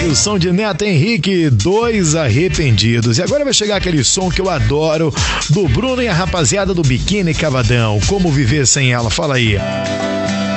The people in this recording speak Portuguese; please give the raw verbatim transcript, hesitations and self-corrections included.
o som de Neto Henrique, Dois Arrependidos. E agora vai chegar aquele som que eu adoro, do Bruno e a rapaziada do Biquíni Cavadão. Como viver sem ela? Fala aí.